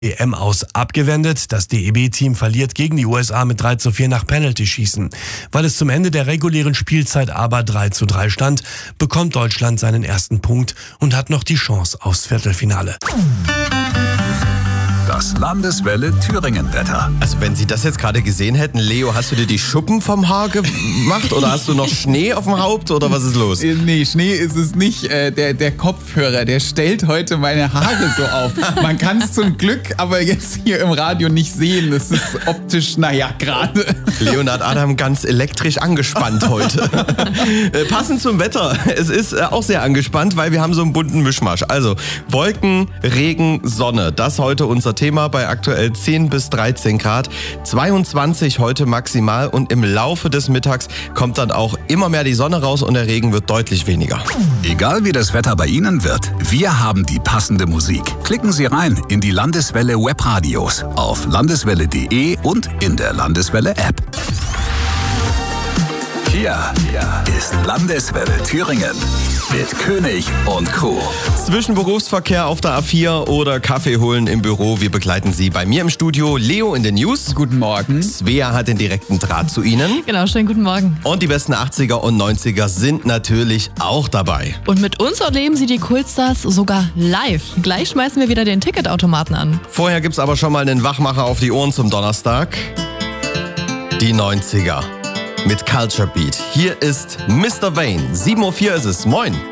EM aus abgewendet. Das DEB-Team verliert gegen die USA mit 3:4 nach Penaltyschießen. Weil es zum Ende der regulären Spielzeit aber 3:3 stand, bekommt Deutschland seinen ersten Punkt und hat noch die Chance aufs Viertelfinale. Das Landeswelle Thüringen-Wetter. Also wenn Sie das jetzt gerade gesehen hätten, Leo, hast du dir die Schuppen vom Haar gemacht oder hast du noch Schnee auf dem Haupt oder was ist los? Nee, Schnee ist es nicht. Der Kopfhörer, der stellt heute meine Haare so auf. Man kann es zum Glück aber jetzt hier im Radio nicht sehen. Es ist optisch, gerade. Leonhard Adam ganz elektrisch angespannt heute. Passend zum Wetter. Es ist auch sehr angespannt, weil wir haben so einen bunten Mischmasch. Also Wolken, Regen, Sonne. Das heute unser Thema bei aktuell 10 bis 13 Grad. 22 heute maximal und im Laufe des Mittags kommt dann auch immer mehr die Sonne raus und der Regen wird deutlich weniger. Egal wie das Wetter bei Ihnen wird, wir haben die passende Musik. Klicken Sie rein in die Landeswelle Webradios auf landeswelle.de und in der Landeswelle App. Hier ist Landeswelle Thüringen mit König und Co. Zwischen Berufsverkehr auf der A4 oder Kaffee holen im Büro, wir begleiten Sie bei mir im Studio. Leo in den News. Guten Morgen. Svea hat den direkten Draht zu Ihnen. Genau, schönen guten Morgen. Und die besten 80er und 90er sind natürlich auch dabei. Und mit uns erleben Sie die Kultstars sogar live. Gleich schmeißen wir wieder den Ticketautomaten an. Vorher gibt's aber schon mal einen Wachmacher auf die Ohren zum Donnerstag. Die 90er mit Culture Beat. Hier ist Mr. Vane. 7:04 ist es. Moin.